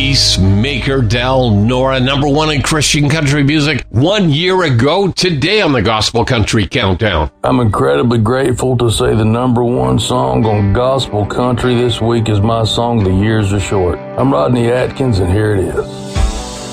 Peacemaker, Del Nora, number one in Christian country music 1 year ago today on the Gospel Country Countdown. I'm incredibly grateful to say the number one song on Gospel Country this week is my song, The Years Are Short. I'm Rodney Atkins, and here it is.